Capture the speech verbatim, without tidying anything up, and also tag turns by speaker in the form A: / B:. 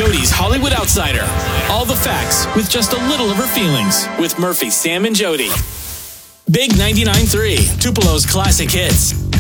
A: Jody's Hollywood Outsider. All the facts with just a little of her feelings with Murphy, Sam, and Jody. Big ninety-nine point three, Tupelo's classic hits.